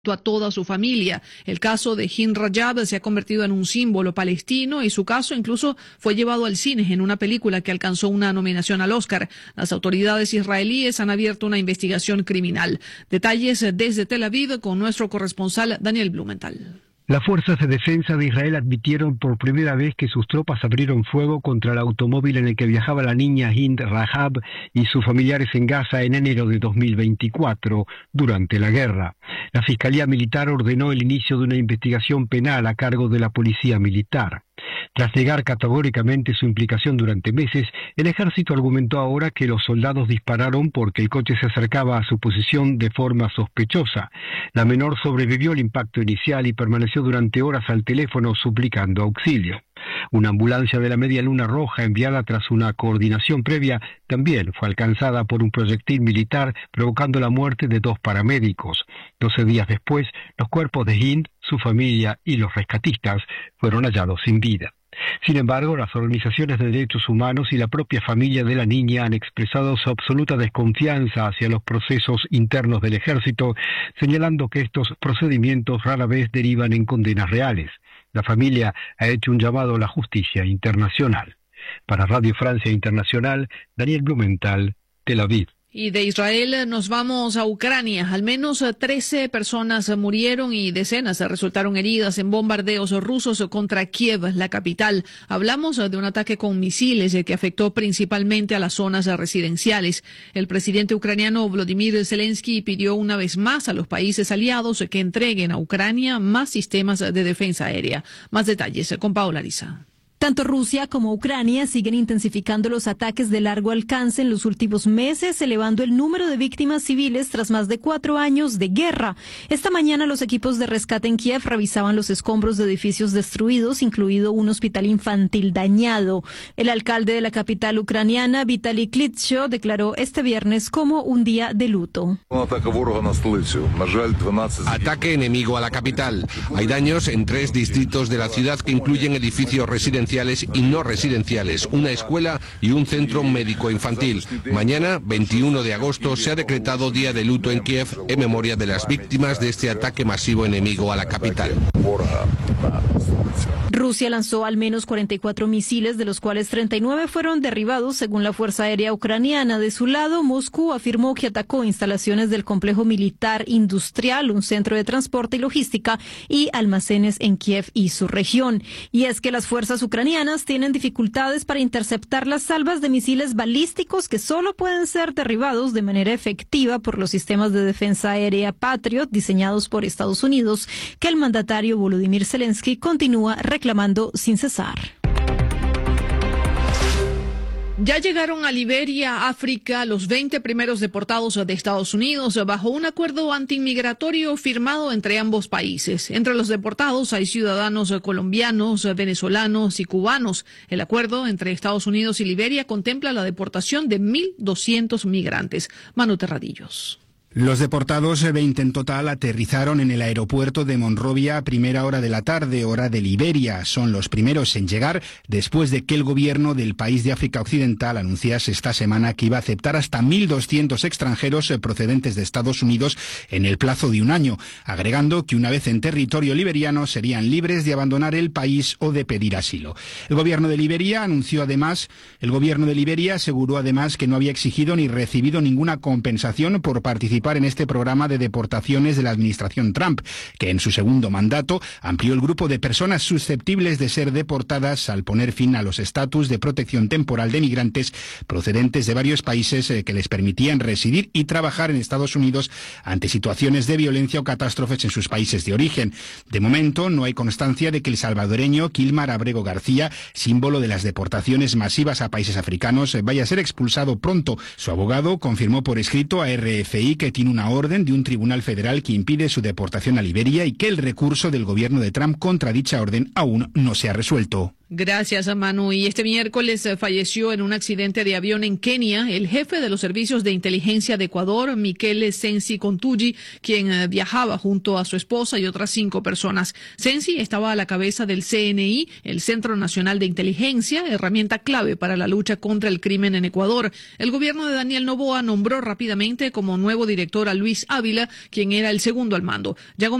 a toda su familia. El caso de Hind Rajab se ha convertido en un símbolo palestino y su caso incluso fue llevado al cine en una película que alcanzó una nominación al Oscar. Las autoridades israelíes han abierto una investigación criminal. Detalles desde Tel Aviv con nuestro corresponsal Daniel Blumenthal. Las fuerzas de defensa de Israel admitieron por primera vez que sus tropas abrieron fuego contra el automóvil en el que viajaba la niña Hind Rajab y sus familiares en Gaza en enero de 2024, durante la guerra. La Fiscalía Militar ordenó el inicio de una investigación penal a cargo de la Policía Militar. Tras negar categóricamente su implicación durante meses, el ejército argumentó ahora que los soldados dispararon porque el coche se acercaba a su posición de forma sospechosa. La menor sobrevivió al impacto inicial y permaneció durante horas al teléfono suplicando auxilio. Una ambulancia de la Media Luna Roja enviada tras una coordinación previa también fue alcanzada por un proyectil militar, provocando la muerte de 2 paramédicos. 12 días después, los cuerpos de Hind, su familia y los rescatistas fueron hallados sin vida. Sin embargo, las organizaciones de derechos humanos y la propia familia de la niña han expresado su absoluta desconfianza hacia los procesos internos del ejército, señalando que estos procedimientos rara vez derivan en condenas reales. La familia ha hecho un llamado a la justicia internacional. Para Radio Francia Internacional, Daniel Blumenthal, Tel Aviv. Y de Israel nos vamos a Ucrania. Al menos 13 personas murieron y decenas resultaron heridas en bombardeos rusos contra Kiev, la capital. Hablamos de un ataque con misiles que afectó principalmente a las zonas residenciales. El presidente ucraniano Volodymyr Zelensky pidió una vez más a los países aliados que entreguen a Ucrania más sistemas de defensa aérea. Más detalles con Paola Ariza. Tanto Rusia como Ucrania siguen intensificando los ataques de largo alcance en los últimos meses, elevando el número de víctimas civiles tras más de 4 años de guerra. Esta mañana los equipos de rescate en Kiev revisaban los escombros de edificios destruidos, incluido un hospital infantil dañado. El alcalde de la capital ucraniana, Vitaly Klitschko, declaró este viernes como un día de luto. Ataque enemigo a la capital. Hay daños en 3 distritos de la ciudad que incluyen edificios residenciales y no residenciales, una escuela y un centro médico infantil. Mañana, 21 de agosto, se ha decretado día de luto en Kiev en memoria de las víctimas de este ataque masivo enemigo a la capital. Rusia lanzó al menos 44 misiles, de los cuales 39 fueron derribados, según la Fuerza Aérea Ucraniana. De su lado, Moscú afirmó que atacó instalaciones del complejo militar industrial, un centro de transporte y logística y almacenes en Kiev y su región. Y es que las fuerzas ucranianas tienen dificultades para interceptar las salvas de misiles balísticos que solo pueden ser derribados de manera efectiva por los sistemas de defensa aérea Patriot diseñados por Estados Unidos, que el mandatario Volodymyr Zelensky continúa reclamando sin cesar. Ya llegaron a Liberia, África, los 20 primeros deportados de Estados Unidos bajo un acuerdo antiinmigratorio firmado entre ambos países. Entre los deportados hay ciudadanos colombianos, venezolanos y cubanos. El acuerdo entre Estados Unidos y Liberia contempla la deportación de 1.200 migrantes. Manu Terradillos. Los deportados, 20 en total, aterrizaron en el aeropuerto de Monrovia a primera hora de la tarde, hora de Liberia. Son los primeros en llegar después de que el gobierno del país de África Occidental anunciase esta semana que iba a aceptar hasta 1.200 extranjeros procedentes de Estados Unidos en el plazo de un año, agregando que una vez en territorio liberiano serían libres de abandonar el país o de pedir asilo. El gobierno de Liberia aseguró además que no había exigido ni recibido ninguna compensación por participar en este programa de deportaciones de la administración Trump, que en su segundo mandato amplió el grupo de personas susceptibles de ser deportadas al poner fin a los estatus de protección temporal de migrantes procedentes de varios países que les permitían residir y trabajar en Estados Unidos ante situaciones de violencia o catástrofes en sus países de origen. De momento, no hay constancia de que el salvadoreño Kilmar Abrego García, símbolo de las deportaciones masivas a países africanos, vaya a ser expulsado pronto. Su abogado confirmó por escrito a RFI que tiene una orden de un tribunal federal que impide su deportación a Liberia y que el recurso del gobierno de Trump contra dicha orden aún no se ha resuelto. Gracias, Manu. Y este miércoles falleció en un accidente de avión en Kenia el jefe de los servicios de inteligencia de Ecuador, Michele Sensi Contugi, quien viajaba junto a su esposa y otras 5 personas. Sensi estaba a la cabeza del CNI, el Centro Nacional de Inteligencia, herramienta clave para la lucha contra el crimen en Ecuador. El gobierno de Daniel Noboa nombró rápidamente como nuevo director a Luis Ávila, quien era el segundo al mando.